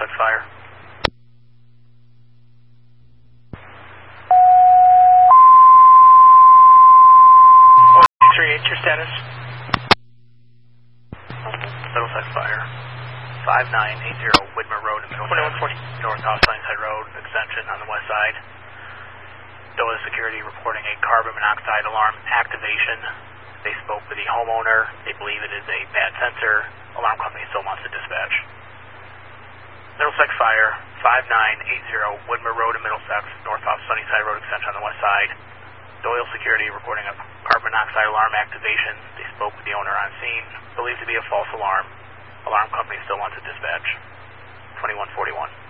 Middlesex Fire. 38, your status? Middlesex Fire. 5980 Widmer Road in Middlesex. 2140. North off Sunnyside Road, extension on the west side. DOLA Security reporting a carbon monoxide alarm activation. They spoke with the homeowner. They believe it is a bad sensor. Alarm company still wants to dispatch. Middlesex Fire, 5980 Widmer Road in Middlesex, north off Sunnyside Road extension on the west side. Doyle Security reporting a carbon monoxide alarm activation. They spoke with the owner on scene. Believed to be a false alarm. Alarm company still wants to dispatch. 2141.